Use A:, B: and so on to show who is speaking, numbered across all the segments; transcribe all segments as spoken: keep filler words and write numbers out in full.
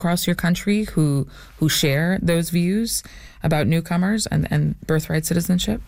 A: across your country who who share those views about newcomers and, and birthright citizenship?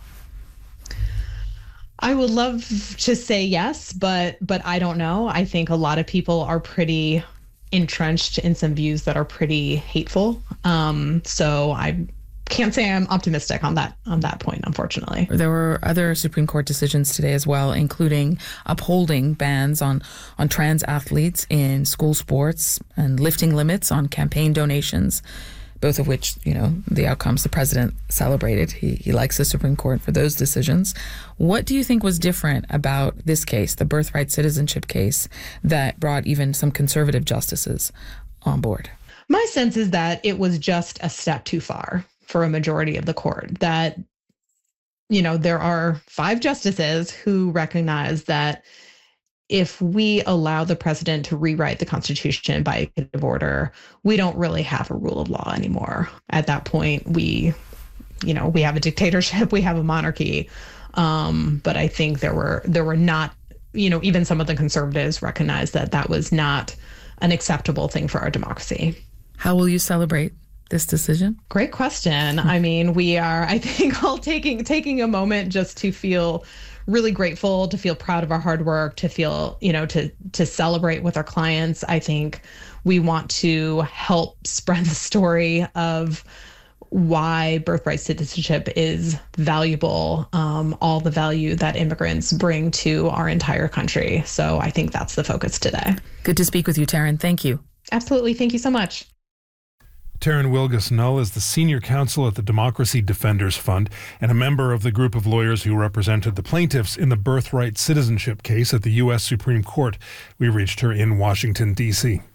B: I would love to say yes, but but I don't know. I think a lot of people are pretty entrenched in some views that are pretty hateful. Um, so I can't say I'm optimistic on that on that point, unfortunately.
A: There were other Supreme Court decisions today as well, including upholding bans on, on trans athletes in school sports and lifting limits on campaign donations, both of which, you know, the outcomes the president celebrated. He, he likes the Supreme Court for those decisions. What do you think was different about this case, the birthright citizenship case, that brought even some conservative justices on board?
B: My sense is that it was just a step too far for a majority of the court, that, you know, there are five justices who recognize that if we allow the president to rewrite the Constitution by executive order, we don't really have a rule of law anymore. At that point, we, you know, we have a dictatorship, we have a monarchy. Um, but I think there were there were not, you know, even some of the conservatives recognized that that was not an acceptable thing for our democracy.
A: How will you celebrate this decision?
B: Great question. I mean, we are, I think, all taking taking a moment just to feel really grateful, to feel proud of our hard work, to feel, you know, to to celebrate with our clients. I think we want to help spread the story of why birthright citizenship is valuable, um, all the value that immigrants bring to our entire country. So I think that's the focus today.
A: Good to speak with you, Taryn. Thank you.
B: Absolutely. Thank you so much.
C: Taryn Wilgus-Null is the senior counsel at the Democracy Defenders Fund and a member of the group of lawyers who represented the plaintiffs in the birthright citizenship case at the U S Supreme Court. We reached her in Washington, D C